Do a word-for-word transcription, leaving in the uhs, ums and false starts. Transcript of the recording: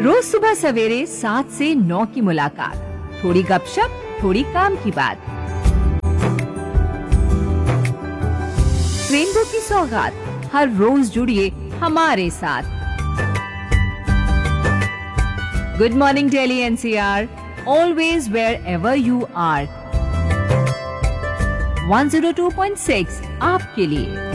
रोज सुबह सवेरे सात से नौ की मुलाकात, थोड़ी गपशप, थोड़ी काम की बात। रेनबो की सौगात, हर रोज जुड़िए हमारे साथ। Good morning Delhi NCR, always wear ever you are. One zero two point six आपके लिए।